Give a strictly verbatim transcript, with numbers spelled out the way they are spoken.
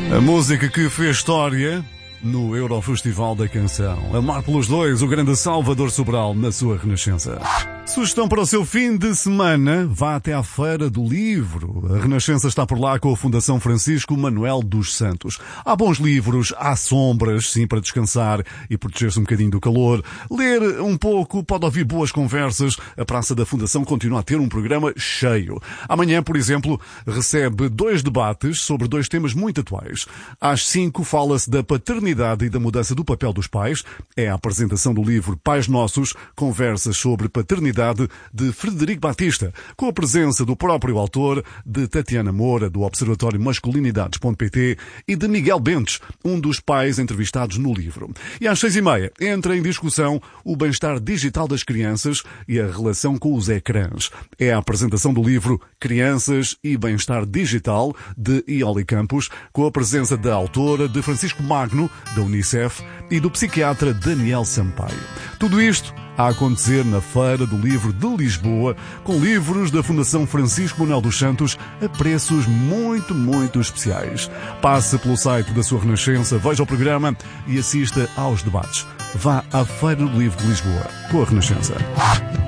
A música que fez história no Eurofestival da Canção. Amar pelos dois, o grande Salvador Sobral na sua renascença. Sugestão para o seu fim de semana, vá até à Feira do Livro. A Renascença está por lá com a Fundação Francisco Manuel dos Santos. Há bons livros, há sombras, sim, para descansar e proteger-se um bocadinho do calor. Ler um pouco, pode ouvir boas conversas. A Praça da Fundação continua a ter um programa cheio. Amanhã, por exemplo, recebe dois debates sobre dois temas muito atuais. Às cinco fala-se da paternidade e da mudança do papel dos pais. É a apresentação do livro Pais Nossos, conversas sobre paternidade de Frederico Batista, com a presença do próprio autor, de Tatiana Moura, do Observatório Masculinidades ponto pt e de Miguel Bentes, um dos pais entrevistados no livro. E às seis e meia entra em discussão o bem-estar digital das crianças e a relação com os ecrãs. É a apresentação do livro Crianças e Bem-Estar Digital, de Ioli Campos, com a presença da autora, de Francisco Magno, da Unicef, e do psiquiatra Daniel Sampaio. Tudo isto a acontecer na Feira do Livro de Lisboa, com livros da Fundação Francisco Manuel dos Santos a preços muito, muito especiais. Passe pelo site da sua Renascença, veja o programa e assista aos debates. Vá à Feira do Livro de Lisboa com a Renascença.